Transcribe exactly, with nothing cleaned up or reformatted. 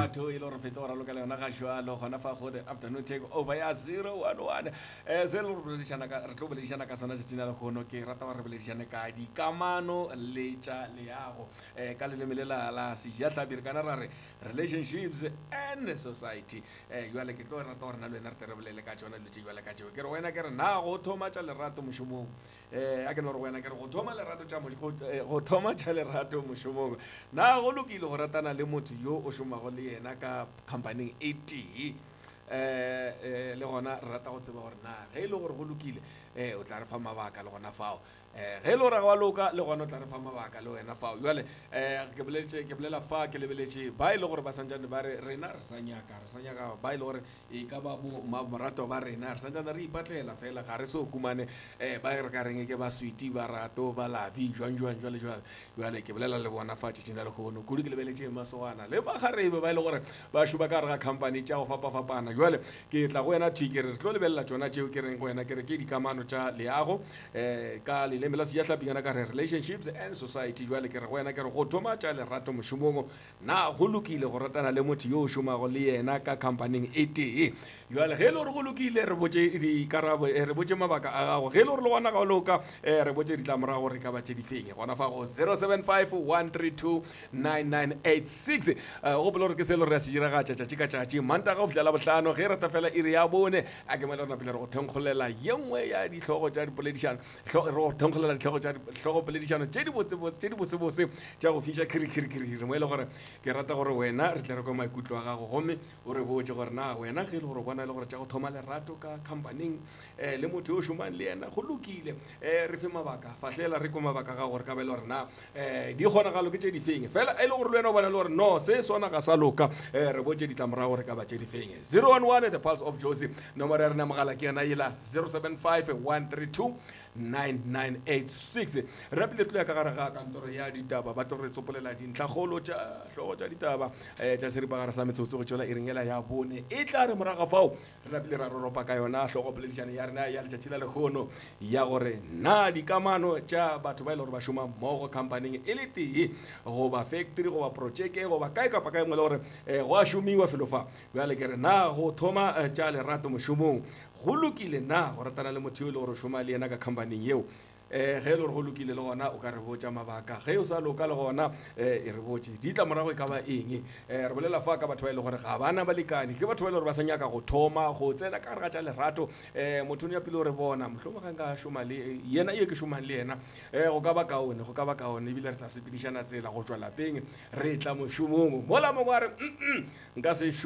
batho e le gore fetsa go raloka le yona ga jalo gona fa go the afternoon take over ya zero one one eh se le re boledišana ka re tlo boledišana ka sona tšina le gono ke rata gore re boledišane ka dikamano le tša leago eh ka leleme le la la sejatlhapi re kana ra re relationships and society eh jwale ke tlo rata gore na le wena re tere bolele ka tšona le tše jwale ka tšeo ke re wena ke re na go thoma tša lerato mošomong eh a ke no re wena ke re go thoma lerato tša go thoma tša lerato mošomong na go lokile go ratana le motho yo o šomago le yena ka company e tee eh le gona re rata go tseba gore na ge e le gore go lokile eh o tla re fa mabaka le gona fao eh ge e le gore ga wa loka le gona o tla re fa mabaka le wena fao jwale eh ke boletše ke bolela fa ke lebeletše ba ile gore ba santsane ba re rena re sa nyaka re sa nyaka ba ile gore e ka ba morato ba rena re santsane re ipatlela fela ga re se o kumane eh ba re ka reng ke ba sweetie ba rato ba lavi jwang jwang jwale jwale jwale ke bolela le bona fa tšina le gono kudu ke lebeletše masogana le ba garebe ba ile gore ba shuba ka re ga company tša go fapa fapana jwale ke tla go wena twi ke re tlo lebelela tsona tšeo ke reng go wena ke re ke dikamano tša leago eh ka le leme la sejatlhapi kana ka re relationships and society jwale ke re go wena ke re go thoma tša lerato mošomong na go lokile go ratana le motho yo o šomago le yena ka company e tee jwale ge e le gore go lokile re botše dikarabo re botše mabaka a gago ge e le gore le gona ga o loka re botše ditlamorago re ka ba tše difeng gona fa go zero seven five one three two nine nine eight six go pele gore ke se le re a se diragatša tšatši ka tšatši mantaga go fitlhela bohlano ge rata fela iri ya bone a ke mele rona pele re go thenkgolela ye nngwe ya ditlhogo tša dipoledišano re go thenkgolela ditlhogo tša ditlhogo poledišano tše di botsebotse tše di bosebose tša go fiša khirikhirikhiri mo e le gore ke rata gore wena re tle re kwa maikutlo a gago gomme o re botse gore na wena ge e le gore bona le gore tša go thoma lerato ka companyng um le motho yo o šomang le yena go lokile um re fe mabaka fahlela re ko mabaka ga gore ka be le gore na um di kgonagalo ke tše difeng fela e le gore le wena o bona le gore no se sona ga sa loka um re botse ditlamorago re ka ba tše difeng zero one one the pulse of josie nomoro ya rena mogala ke yana ela zero seven five one three two nine nine eight six re pele tlo ya ka gare ga kantoro ya ditaba ba tlo re tsopolela dintlhagolo tša hlogo tša ditaba um tša seripagare sa metsotso go tšola e rengela ya bone e tla re moraga fao re pele ra roropa ka yona hlogo poledišane ya rena ya letšatši la lekgono ya gore na dikamano tša batho ba ile gore ba šoma mmogo companyng e le tee goba factory goba projeke goba kae kapa kae ngwe le gore um go a šomiwa felo fa bjale ke re na go thoma tša lerato mošomong go lokile na go ratana le motho yo le gore šoma le yena ka companyng yeo eh ge e le gore go lokile le gona o ka re botša mabaka ge o sa loka le gona e re botše di tla morago e ka ba eng re bolela fa ka batho ba ile gore ga bana ba lekane ke batho ba ile gore ba sa nyaka go thoma go tsena ka gare ga tša lerato um motho ya pele gore bona mohlomong nka šoma le yena ye ke šomang le yena um go ka ba kaone go ka ba kaone ebile re tla sepedišana tsela go tšwa lapeng re tla mošomong mola mongwe a re nka se